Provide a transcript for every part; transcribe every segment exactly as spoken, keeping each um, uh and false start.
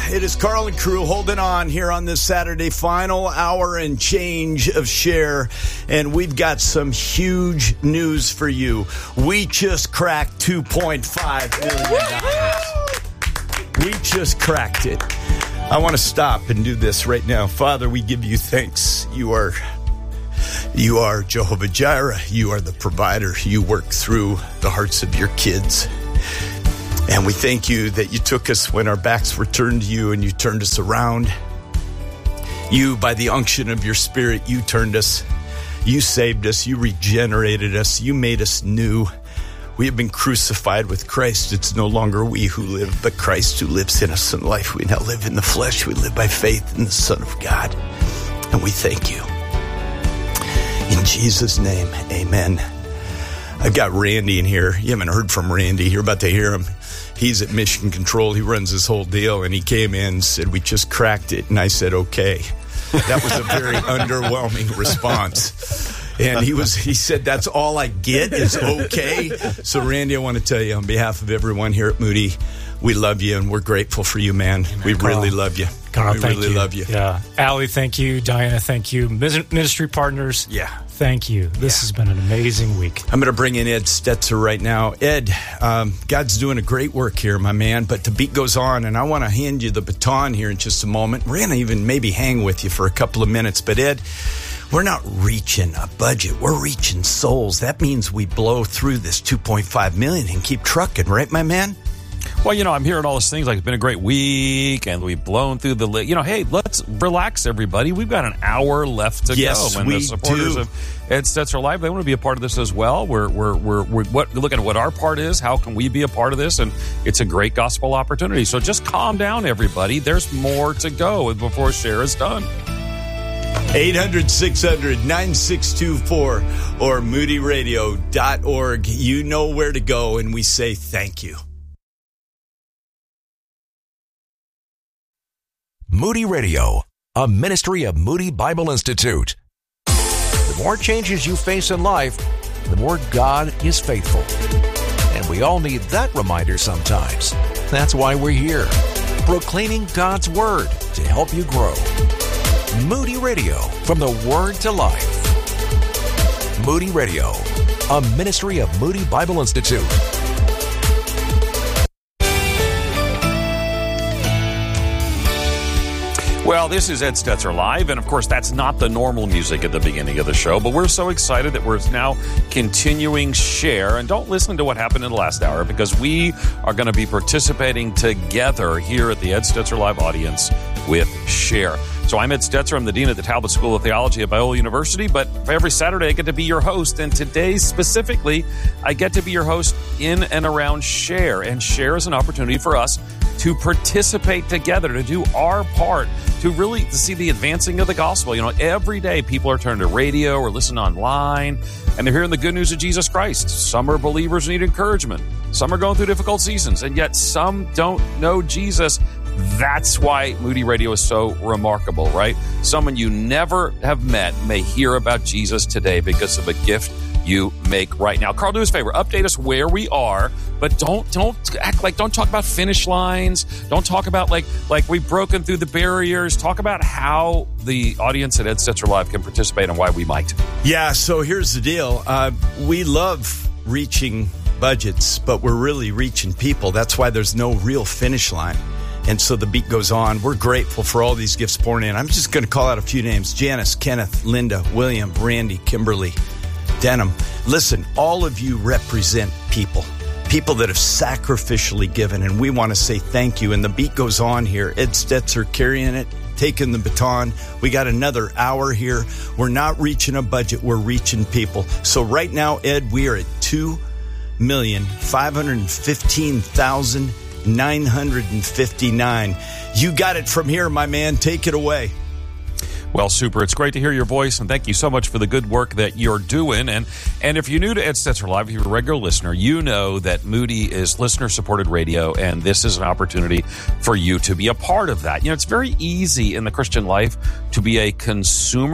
It is Carl and crew holding on here on this Saturday, final hour and change of Share, and we've got some huge news for you. We just cracked two point five million dollars. We just cracked it. I want to stop and do this right now. Father, we give you thanks. You are, you are Jehovah Jireh. You are the provider. You work through the hearts of your kids. And we thank you that you took us when our backs were turned to you and you turned us around. You, by the unction of your Spirit, you turned us. You saved us. You regenerated us. You made us new. We have been crucified with Christ. It's no longer we who live, but Christ who lives in us in life. We now live in the flesh. We live by faith in the Son of God. And we thank you. In Jesus' name, amen. I've got Randy in here. You haven't heard from Randy. You're about to hear him. He's at Mission Control. He runs this whole deal. And he came in and said, we just cracked it. And I said, okay. That was a very underwhelming response. And he was. He said, that's all I get is okay. So, Randy, I want to tell you on behalf of everyone here at Moody, we love you and we're grateful for you, man. Amen. We Carl. really love you. Carl, we thank really you. love you. Yeah. Allie, thank you. Diana, thank you. Ministry partners. Yeah. Thank you. This yeah. has been an amazing week. I'm going to bring in Ed Stetzer right now. Ed, um, God's doing a great work here, my man, but the beat goes on, and I want to hand you the baton here in just a moment. We're going to even maybe hang with you for a couple of minutes, but Ed, we're not reaching a budget. We're reaching souls. That means we blow through this two point five million dollars and keep trucking, right, my man? Well, you know, I'm hearing all those things like it's been a great week and we've blown through the, you know, hey, let's relax, everybody. We've got an hour left to yes, go. And we the supporters do. of Ed Stetzer Live, they want to be a part of this as well. We're, we're, we're, we're what, looking at what our part is. How can we be a part of this? And it's a great gospel opportunity. So just calm down, everybody. There's more to go before Share is done. eight hundred, six hundred, nine six two four or moody radio dot org. You know where to go, and we say thank you. Moody Radio, a ministry of Moody Bible Institute. The more changes you face in life, the more God is faithful. And we all need that reminder sometimes. That's why we're here, proclaiming God's Word to help you grow. Moody Radio, from the Word to life. Moody Radio, a ministry of Moody Bible Institute. Well, this is Ed Stetzer Live, and of course, that's not the normal music at the beginning of the show, but we're so excited that we're now continuing Share. And don't listen to what happened in the last hour, because we are going to be participating together here at the Ed Stetzer Live audience with Share. So I'm Ed Stetzer. I'm the dean at the Talbot School of Theology at Biola University, but every Saturday I get to be your host, and today specifically, I get to be your host in and around Share. And Share is an opportunity for us to participate together, to do our part, to really to see the advancing of the gospel. You know, every day people are turning to radio or listening online, and they're hearing the good news of Jesus Christ. Some are believers who need encouragement. Some are going through difficult seasons, and yet some don't know Jesus. That's why Moody Radio is so remarkable, right? Someone you never have met may hear about Jesus today because of a gift you make right now. Carl, do us a favor. Update us where we are, but don't don't act like don't talk about finish lines. Don't talk about like like we've broken through the barriers. Talk about how the audience at Ed Stetzer Live can participate and why we might. Yeah. So here's the deal. Uh, we love reaching budgets, but we're really reaching people. That's why there's no real finish line. And so the beat goes on. We're grateful for all these gifts pouring in. I'm just going to call out a few names: Janice, Kenneth, Linda, William, Randy, Kimberly, Denham. Listen, all of you represent people, people that have sacrificially given, and we want to say thank you. And the beat goes on here. Ed Stetzer carrying it, taking the baton. We got another hour here. We're not reaching a budget. We're reaching people. So right now, Ed, we are at two million five hundred fifteen thousand nine hundred fifty-nine. You got it from here, my man. Take it away. Well, super. It's great to hear your voice, and thank you so much for the good work that you're doing. And and if you're new to Ed Stetzer Live, if you're a regular listener, you know that Moody is listener-supported radio, and this is an opportunity for you to be a part of that. You know, it's very easy in the Christian life to be a consumer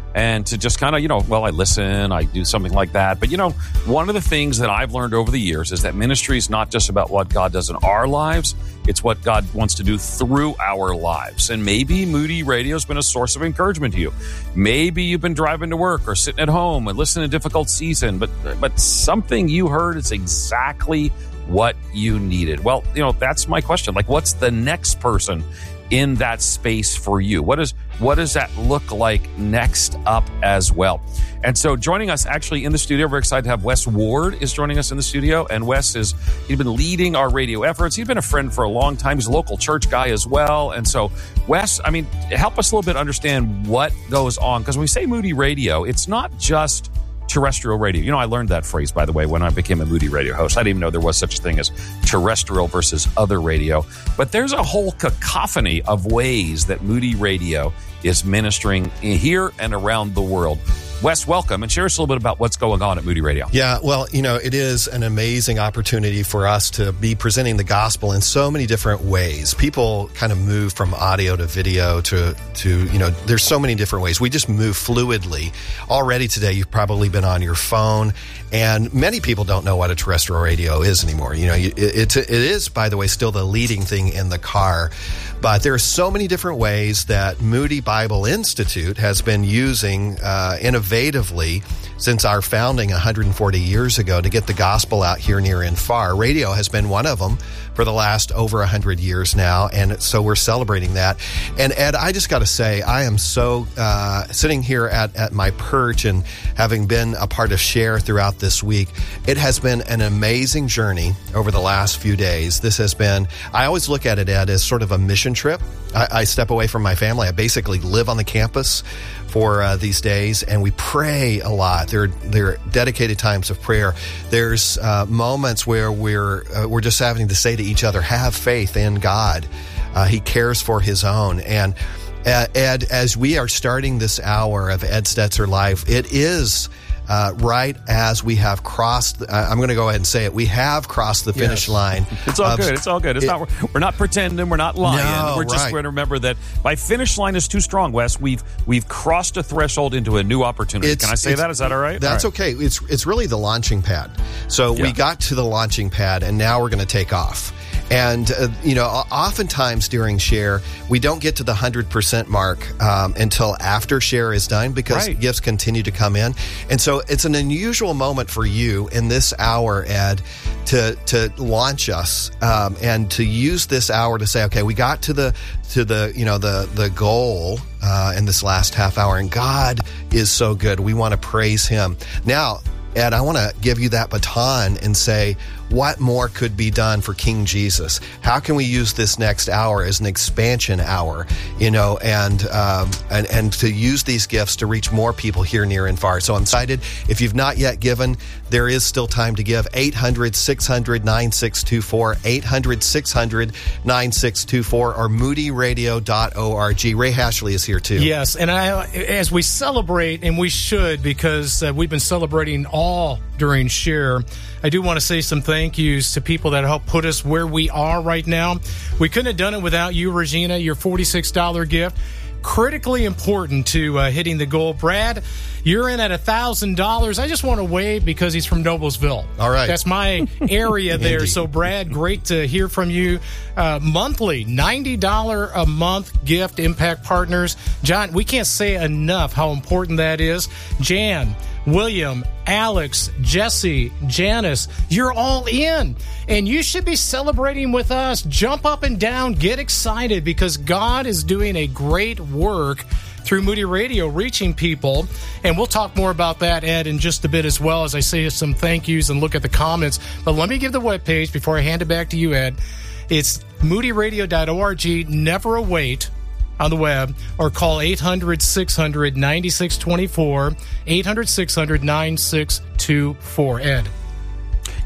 and to just kind of, you know, well, I listen, I do something like that. But, you know, one of the things that I've learned over the years is that ministry is not just about what God does in our lives. It's what God wants to do through our lives. And maybe Moody Radio has been a source of encouragement to you. Maybe you've been driving to work or sitting at home and listening to a difficult season, but but something you heard is exactly what you needed. Well, you know, that's my question. Like, what's the next person in that space for you? What is what does that look like next up as well? And so joining us actually in the studio, we're excited to have Wes Ward is joining us in the studio. And Wes is, he's been leading our radio efforts. He's been a friend for a long time. He's a local church guy as well. And so Wes, I mean, help us a little bit understand what goes on. Because when we say Moody Radio, it's not just terrestrial radio. You know, I learned that phrase, by the way, when I became a Moody Radio host. I didn't even know there was such a thing as terrestrial versus other radio. But there's a whole cacophony of ways that Moody Radio is ministering here and around the world. Wes, welcome, and share us a little bit about what's going on at Moody Radio. Yeah, well, you know, it is an amazing opportunity for us to be presenting the gospel in so many different ways. People kind of move from audio to video to, to you know, there's so many different ways. We just move fluidly. Already today, you've probably been on your phone, and many people don't know what a terrestrial radio is anymore. You know, it, it, it is, by the way, still the leading thing in the car. But there are so many different ways that Moody Bible Institute has been using uh, innovatively since our founding one hundred forty years ago to get the gospel out here, near, and far. Radio has been one of them for the last over one hundred years now, and so we're celebrating that. And Ed, I just got to say, I am so uh, sitting here at, at my perch and having been a part of Share throughout this week, it has been an amazing journey over the last few days. This has been, I always look at it, Ed, as sort of a mission trip. I, I step away from my family. I basically live on the campus for uh, these days, and we pray a lot. There, there are dedicated times of prayer. There's uh, moments where we're uh, we're just having to say to each other, have faith in God. Uh, he cares for his own. And uh, Ed, as we are starting this hour of Ed Stetzer Live, it is Uh, right as we have crossed, uh, I'm going to go ahead and say it, we have crossed the finish yes. line. It's all of, good. It's all good. It's it, not. We're not pretending. We're not lying. No, we're just right. going to remember that by finish line is too strong, Wes. We've we've crossed a threshold into a new opportunity. Can I say that? Is that all right? That's all right. okay. It's it's really the launching pad. So yeah. we got to the launching pad, and now we're going to take off. And, uh, you know, oftentimes during Share, we don't get to the one hundred percent mark um, until after Share is done, because right. gifts continue to come in. And so it's an unusual moment for you in this hour, Ed, to to launch us um, and to use this hour to say, okay, we got to the, to the you know, the, the goal uh, in this last half hour, and God is so good. We want to praise him. Now, Ed, I want to give you that baton and say, what more could be done for King Jesus? How can we use this next hour as an expansion hour, you know, and um, and and to use these gifts to reach more people here, near, and far? So I'm excited. If you've not yet given, there is still time to give. eight hundred, six hundred, nine six two four, eight hundred, six hundred, nine six two four, or moody radio dot org. Ray Hashley is here too. Yes, and I, as we celebrate, and we should, because uh, we've been celebrating all during Share, I do want to say some thank yous to people that helped put us where we are right now. We couldn't have done it without you, Regina, your forty-six dollars gift. Critically important to uh, hitting the goal. Brad, you're in at one thousand dollars. I just want to wave because he's from Noblesville. All right. That's my area there. So, Brad, great to hear from you. Uh, monthly, ninety dollars a month gift, Impact Partners. John, we can't say enough how important that is. Jan, William, Alex, Jesse, Janice, you're all in. And you should be celebrating with us. Jump up and down. Get excited, because God is doing a great work through Moody Radio, reaching people. And we'll talk more about that, Ed, in just a bit, as well as I say some thank yous and look at the comments. But let me give the webpage before I hand it back to you, Ed. It's moody radio dot org. Never wait on the web, or call eight hundred, six hundred, nine six two four, eight hundred, six hundred, nine six two four. Ed.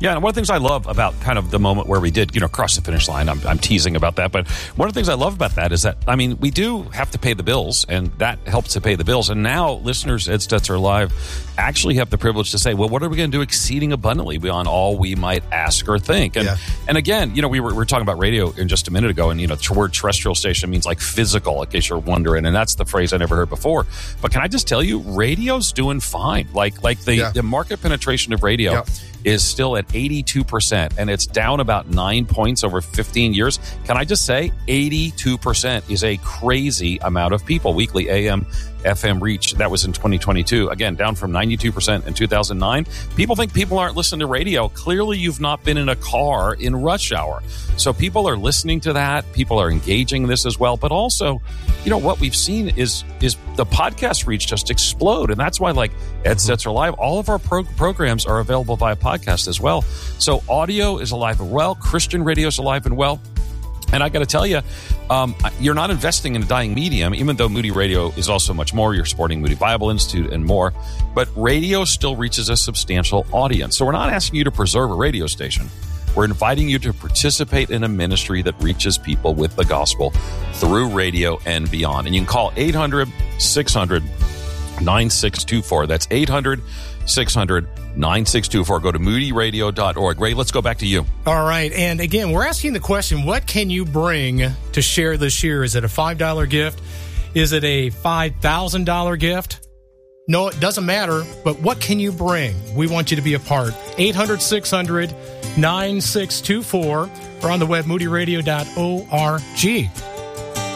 Yeah, and one of the things I love about kind of the moment where we did, you know, cross the finish line, I'm, I'm teasing about that, but one of the things I love about that is that, I mean, we do have to pay the bills, and that helps to pay the bills. And now listeners at Stetzer Live actually have the privilege to say, well, what are we going to do exceeding abundantly beyond all we might ask or think? And Yeah. and again, you know, we were, we were talking about radio in just a minute ago, and, you know, the word terrestrial station means like physical, in case you're wondering, and that's the phrase I never heard before. But can I just tell you, radio's doing fine. Like, like the, Yeah. the market penetration of radio Yep. is still at eighty-two percent, and it's down about nine points over fifteen years. Can I just say eighty-two percent is a crazy amount of people. Weekly A M, F M reach, that was in twenty twenty-two. Again, down from ninety-two percent in two thousand nine. People think people aren't listening to radio. Clearly, you've not been in a car in rush hour. So people are listening to that. People are engaging in this as well. But also, you know, what we've seen is is the podcast reach just explode. And that's why, like Ed Stetzer Live, all of our pro- programs are available via podcast as well. So audio is alive and well. Christian radio is alive and well. And I got to tell you, um, you're not investing in a dying medium, even though Moody Radio is also much more. You're supporting Moody Bible Institute and more. But radio still reaches a substantial audience. So we're not asking you to preserve a radio station. We're inviting you to participate in a ministry that reaches people with the gospel through radio and beyond. And you can call eight hundred, six hundred, nine six two four. That's eight hundred, six hundred, nine six two four. Go to moody radio dot org. Ray, let's go back to you. All right. And again, we're asking the question, what can you bring to share this year? Is it a five dollar gift? Is it a five thousand dollars gift? No, it doesn't matter. But what can you bring? We want you to be a part. eight hundred, six hundred, nine six two four or on the web, moody radio dot org.